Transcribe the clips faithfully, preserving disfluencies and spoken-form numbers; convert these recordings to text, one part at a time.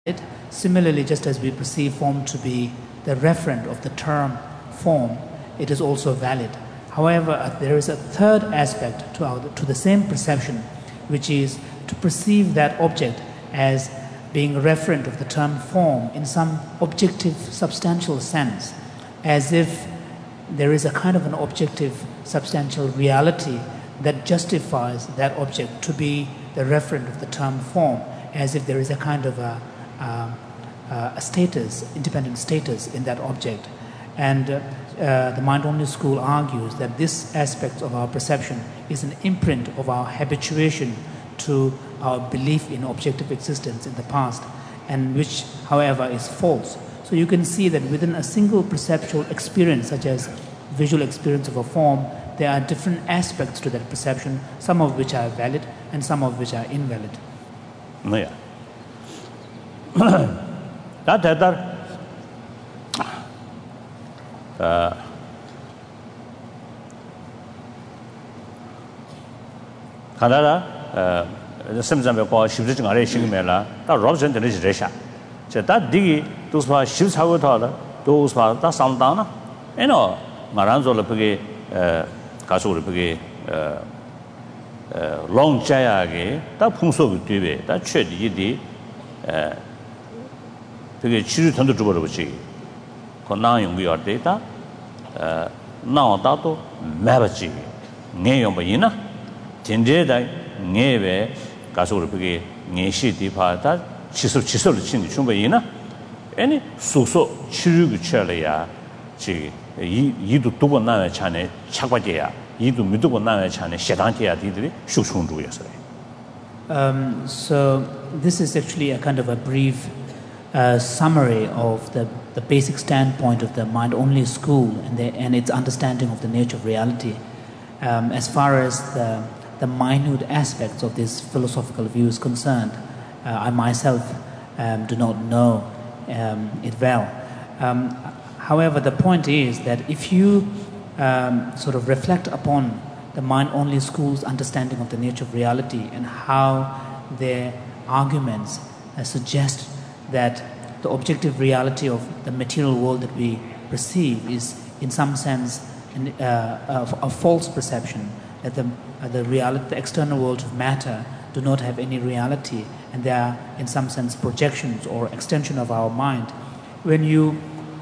Similarly, just as we perceive form to be the referent of the term form, it is also valid. However, uh, there is a third aspect to, our, to the same perception, which is to perceive that object as being referent of the term form in some objective, substantial sense, as if there is a kind of an objective, substantial reality that justifies that object to be the referent of the term form, as if there is a kind of a, a, a status, independent status in that object. And uh, uh, the mind-only school argues that this aspect of our perception is an imprint of our habituation to our belief in objective existence in the past, and which, however, is false. So you can see that within a single perceptual experience, such as visual experience of a form, there are different aspects to that perception, some of which are valid and some of which are invalid. Yeah. That that uh Canada uh the Samsung ko shibji jing are shing me la ta robson de je sha che ta di tu swa shib cha wo ta la tu swa ta sam da na eno ngaran zo le pge uh ga so le pge uh uh long cha ya ge ta phung so bi twi be ta chue di di uh 되게 치료 전도 줘 버리지. 건강 연구할 때다 어 나오다도 매버지. 내용 뭐이나? 진제다 내외 가서 그렇게 내시 디파다 치수 치수를 치는 충분히나? 아니 소소 치료를 쳐려야 지 이도 두번 나와 차네 착과제야. 이도 미도번 나와 차네 세단제야 디들이 쇼충주였어요. Um so this is actually a kind of a brief Uh, summary of the, the basic standpoint of the mind-only school and, the, and its understanding of the nature of reality. Um, as far as the, the minute aspects of this philosophical view is concerned, uh, I myself um, do not know um, it well. Um, however, the point is that if you um, sort of reflect upon the mind-only school's understanding of the nature of reality and how their arguments uh, suggest that the objective reality of the material world that we perceive is in some sense an, uh, a, a false perception, that the, uh, the, reality, the external world of matter do not have any reality and they are in some sense projections or extension of our mind. When you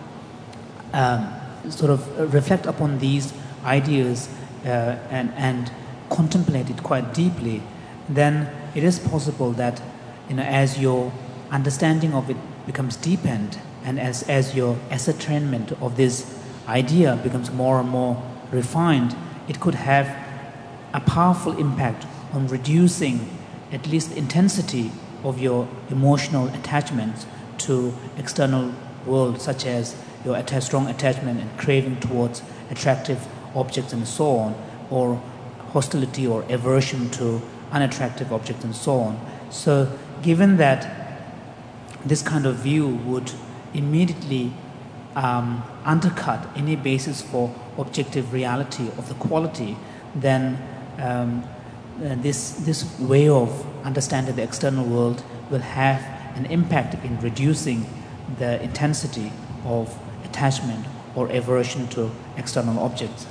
um, sort of reflect upon these ideas uh, and, and contemplate it quite deeply, then it is possible that, you know, as your understanding of it becomes deepened and as, as your ascertainment of this idea becomes more and more refined, it could have a powerful impact on reducing at least the intensity of your emotional attachments to external world, such as your att- strong attachment and craving towards attractive objects and so on, or hostility or aversion to unattractive objects and so on. So given that this kind of view would immediately um, undercut any basis for objective reality of the quality, then um, uh, this, this way of understanding the external world will have an impact in reducing the intensity of attachment or aversion to external objects.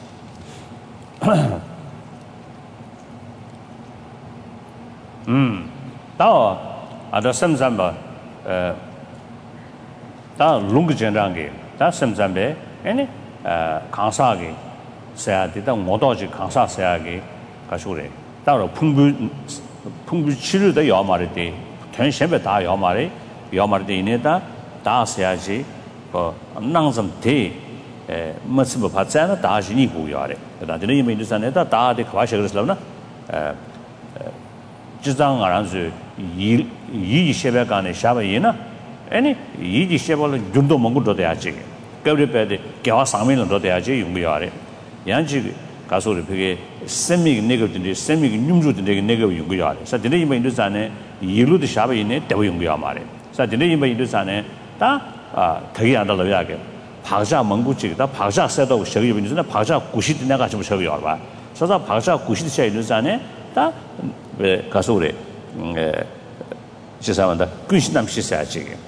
Hmm. Now, ada samsamba uh, 다 롱그 전랑게 다 samsambe 아니 어 강사게 세야되다 모도지 강사 세야게 가시오래 따로 풍부 풍부 치료도 요마르데 전세배 다 요마르 요마르데 이내다 다 세야지 어 낭섬대 에 멋스 받잖아 다시니 고요래 그다들 이미 인도산에다 다데 과셔그랬으나 에 지장 알아서 이 이 세배간에 샤바이나 아니 이 세배를 준도 먹고도 돼야지 그래도 개와 상면도 돼야지 용기야래 양지 가서를 그게 세미 네거든지 세미 뉴무도 되게 네거 용기야래 그래서 되는 이미 인도산에 이루도 샤바이네 대고 용기야 말해 그래서 되는 이미 인도산에 다아 되게 안 달라야게 박자 મં구지다 박자 세도 저기 인도산에 박자 구십 내가 좀 저기 와 봐. 그래서 박자 구십 세 인도산에 다 왜 가서래 에 지사만다 근신남 시사지게